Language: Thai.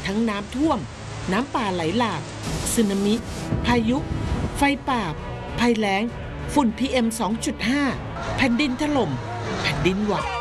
ทั้งน้ำท่วมน้ำป่าไหลหลากสึนามิพายุไฟป่าภัยแล้งฝุ่น PM 2.5 แผ่นดินถล่มแผ่นดินไหว